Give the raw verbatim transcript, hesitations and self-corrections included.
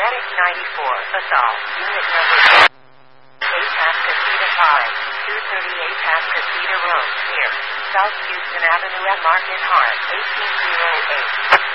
Medic ninety-four, Assault, Unit Number eight, Atascocita five, two thirty-eight Atascocita Road, near South Houston Avenue at Market Hart, eighteen oh eight.